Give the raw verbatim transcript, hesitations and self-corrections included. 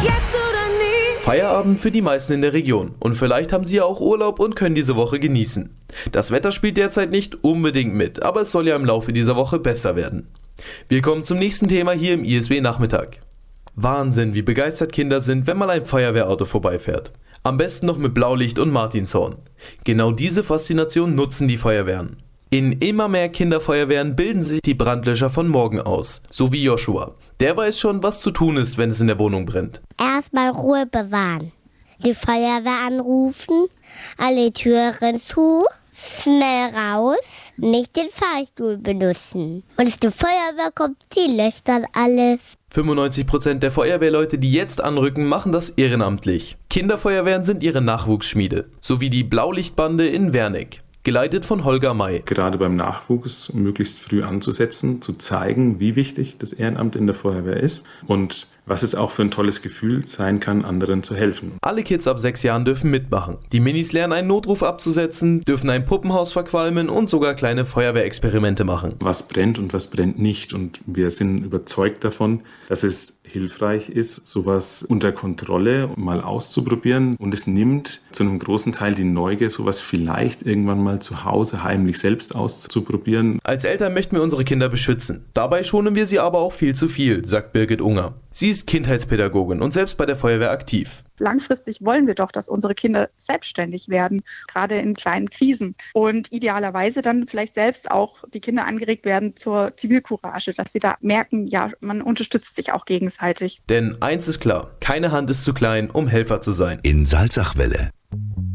Jetzt oder nie. Feierabend für die meisten in der Region und vielleicht haben sie ja auch Urlaub und können diese Woche genießen. Das Wetter spielt derzeit nicht unbedingt mit, aber es soll ja im Laufe dieser Woche besser werden. Wir kommen zum nächsten Thema hier im I S B-Nachmittag. Wahnsinn, wie begeistert Kinder sind, wenn mal ein Feuerwehrauto vorbeifährt. Am besten noch mit Blaulicht und Martinshorn. Genau diese Faszination nutzen die Feuerwehren. In immer mehr Kinderfeuerwehren bilden sich die Brandlöscher von morgen aus, so wie Joshua. Der weiß schon, was zu tun ist, wenn es in der Wohnung brennt. Erstmal Ruhe bewahren, die Feuerwehr anrufen, alle Türen zu, schnell raus, nicht den Fahrstuhl benutzen. Und die Feuerwehr kommt, die löscht dann alles. fünfundneunzig Prozent der Feuerwehrleute, die jetzt anrücken, machen das ehrenamtlich. Kinderfeuerwehren sind ihre Nachwuchsschmiede, sowie die Blaulichtbande in Wernick, geleitet von Holger May. Gerade beim Nachwuchs möglichst früh anzusetzen, zu zeigen, wie wichtig das Ehrenamt in der Feuerwehr ist und was es auch für ein tolles Gefühl sein kann, anderen zu helfen. Alle Kids ab sechs Jahren dürfen mitmachen. Die Minis lernen, einen Notruf abzusetzen, dürfen ein Puppenhaus verqualmen und sogar kleine Feuerwehrexperimente machen. Was brennt und was brennt nicht. Und wir sind überzeugt davon, dass es hilfreich ist, sowas unter Kontrolle mal auszuprobieren. Und es nimmt zu einem großen Teil die Neugier, sowas vielleicht irgendwann mal zu Hause heimlich selbst auszuprobieren. Als Eltern möchten wir unsere Kinder beschützen. Dabei schonen wir sie aber auch viel zu viel, sagt Birgit Unger. Sie ist Kindheitspädagogin und selbst bei der Feuerwehr aktiv. Langfristig wollen wir doch, dass unsere Kinder selbstständig werden, gerade in kleinen Krisen. Und idealerweise dann vielleicht selbst auch die Kinder angeregt werden zur Zivilcourage, dass sie da merken, ja, man unterstützt sich auch gegenseitig. Denn eins ist klar, keine Hand ist zu klein, um Helfer zu sein. In Salzachwelle.